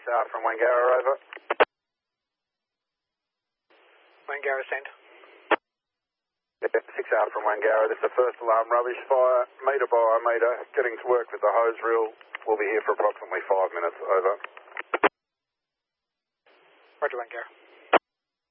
out from Wangara, over. Wangara, send. Yeah, 6 out from Wangara. This is the first alarm. Rubbish fire, metre by metre. Getting to work with the hose reel. We'll be here for approximately 5 minutes, over. Roger, Wangara.